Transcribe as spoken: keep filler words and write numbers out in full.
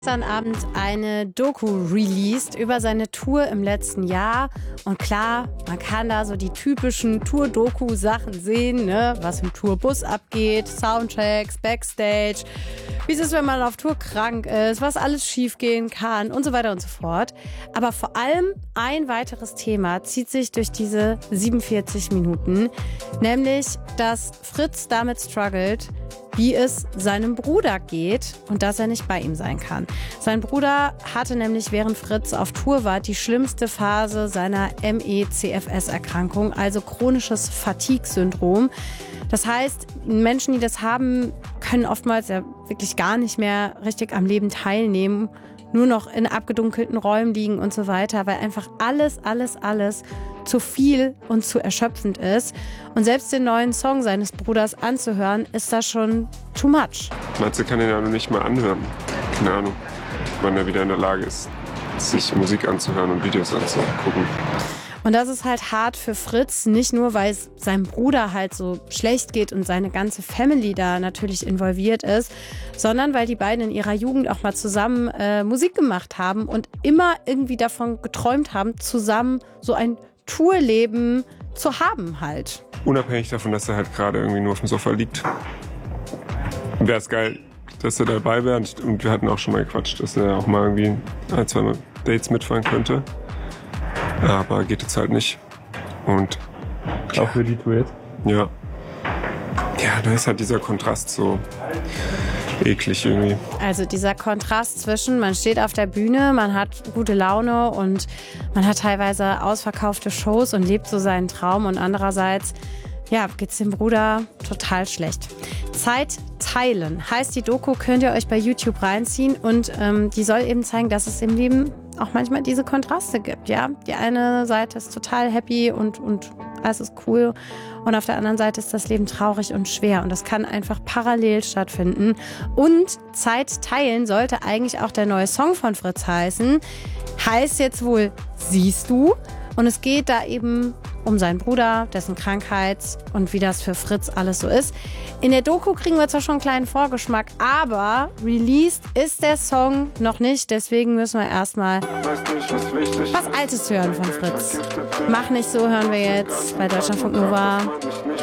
Gestern Abend eine Doku released über seine Tour im letzten Jahr. Und klar, man kann da so die typischen Tour-Doku-Sachen sehen, ne? Was im Tourbus abgeht, Soundchecks, Backstage, wie es ist, wenn man auf Tour krank ist, was alles schiefgehen kann und so weiter und so fort. Aber vor allem ein weiteres Thema zieht sich durch diese siebenundvierzig Minuten, nämlich, dass Fritz damit struggelt, wie es seinem Bruder geht und dass er nicht bei ihm sein kann. Sein Bruder hatte nämlich, während Fritz auf Tour war, die schlimmste Phase seiner M E C F S-Erkrankung, also chronisches Fatigue-Syndrom. Das heißt, Menschen, die das haben, können oftmals ja wirklich gar nicht mehr richtig am Leben teilnehmen, nur noch in abgedunkelten Räumen liegen und so weiter, weil einfach alles, alles, alles zu viel und zu erschöpfend ist. Und selbst den neuen Song seines Bruders anzuhören, ist das schon too much. Matze kann den ja noch nicht mal anhören. Keine Ahnung, wann er wieder in der Lage ist, sich Musik anzuhören und Videos anzugucken. Und das ist halt hart für Fritz, nicht nur, weil es seinem Bruder halt so schlecht geht und seine ganze Family da natürlich involviert ist, sondern weil die beiden in ihrer Jugend auch mal zusammen äh, Musik gemacht haben und immer irgendwie davon geträumt haben, zusammen so ein Tourleben zu haben halt. Unabhängig davon, dass er halt gerade irgendwie nur auf dem Sofa liegt. Wäre es geil, dass er dabei wäre. Und wir hatten auch schon mal gequatscht, dass er auch mal irgendwie ein, zwei Dates mitfahren könnte. Aber geht jetzt halt nicht. Und auch für die Tour jetzt? Ja. Ja, da ist halt dieser Kontrast so eklig irgendwie. Also dieser Kontrast zwischen, man steht auf der Bühne, man hat gute Laune und man hat teilweise ausverkaufte Shows und lebt so seinen Traum und andererseits, ja, geht's dem Bruder total schlecht. Zeit teilen heißt die Doku, könnt ihr euch bei YouTube reinziehen und ähm, die soll eben zeigen, dass es im Leben auch manchmal diese Kontraste gibt, ja. Die eine Seite ist total happy und, und alles ist cool und auf der anderen Seite ist das Leben traurig und schwer und das kann einfach parallel stattfinden. Und Zeit teilen sollte eigentlich auch der neue Song von Fritz heißen. Heißt jetzt wohl Siehst du? Und es geht da eben um seinen Bruder, dessen Krankheit und wie das für Fritz alles so ist. In der Doku kriegen wir zwar schon einen kleinen Vorgeschmack, aber released ist der Song noch nicht. Deswegen müssen wir erstmal was Altes hören von Fritz. Mach nicht so, hören wir jetzt bei Deutschlandfunk Nova.